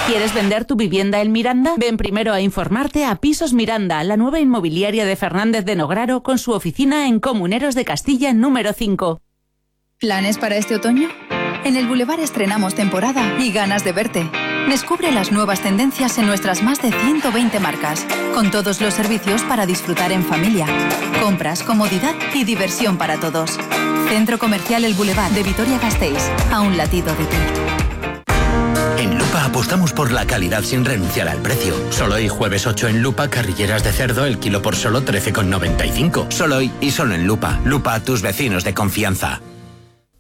¿Quieres vender tu vivienda en Miranda? Ven primero a informarte a Pisos Miranda, la nueva inmobiliaria de Fernández de Nograro, con su oficina en Comuneros de Castilla número 5. ¿Planes para este otoño? En el Boulevard estrenamos temporada y ganas de verte. Descubre las nuevas tendencias en nuestras más de 120 marcas, con todos los servicios para disfrutar en familia. Compras, comodidad y diversión para todos. Centro Comercial El Boulevard de Vitoria-Gasteiz, a un latido de ti. En Lupa apostamos por la calidad sin renunciar al precio. Solo hoy, jueves 8 en Lupa, carrilleras de cerdo, el kilo por solo 13,95. Solo hoy y solo en Lupa. Lupa, tus vecinos de confianza.